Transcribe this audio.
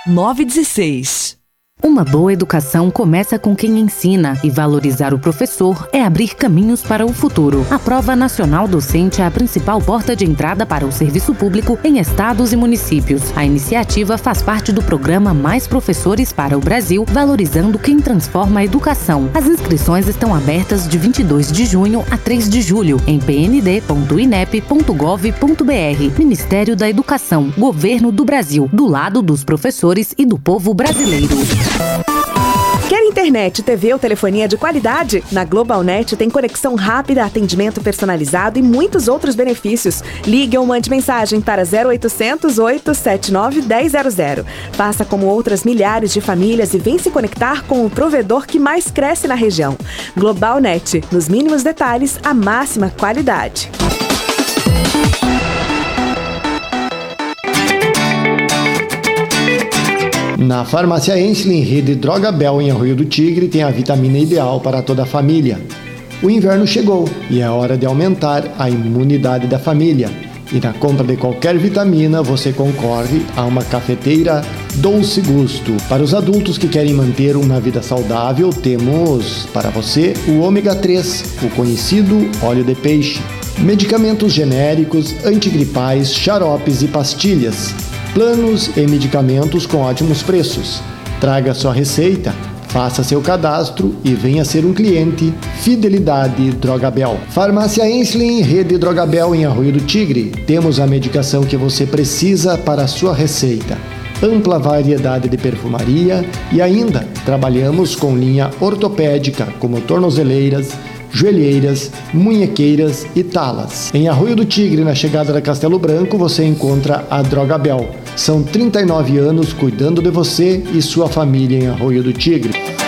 916. Uma boa educação começa com quem ensina, e valorizar o professor é abrir caminhos para o futuro. A Prova Nacional Docente é a principal porta de entrada para o serviço público em estados e municípios. A iniciativa faz parte do programa Mais Professores para o Brasil, valorizando quem transforma a educação. As inscrições estão abertas de 22 de junho a 3 de julho em pnd.inep.gov.br. Ministério da Educação, Governo do Brasil, do lado dos professores e do povo brasileiro. Quer internet, TV ou telefonia de qualidade? Na GlobalNet tem conexão rápida, atendimento personalizado e muitos outros benefícios. Ligue ou mande mensagem para 0800 879 1000. Faça como outras milhares de famílias e vem se conectar com o provedor que mais cresce na região. GlobalNet, nos mínimos detalhes, a máxima qualidade. Na farmácia Ensslin, rede Drogabel em Arroio do Tigre, tem a vitamina ideal para toda a família. O inverno chegou e é hora de aumentar a imunidade da família. E na compra de qualquer vitamina, você concorre a uma cafeteira Doce Gusto. Para os adultos que querem manter uma vida saudável, temos para você o ômega 3, o conhecido óleo de peixe. Medicamentos genéricos, antigripais, xaropes e pastilhas. Planos e medicamentos com ótimos preços. Traga sua receita, faça seu cadastro e venha ser um cliente. Fidelidade Drogabel. Farmácia Ensslin, rede Drogabel em Arroio do Tigre. Temos a medicação que você precisa para a sua receita. Ampla variedade de perfumaria e ainda trabalhamos com linha ortopédica como tornozeleiras, joelheiras, munhequeiras e talas. Em Arroio do Tigre, na chegada da Castelo Branco, você encontra a Drogabel. São 39 anos cuidando de você e sua família em Arroio do Tigre.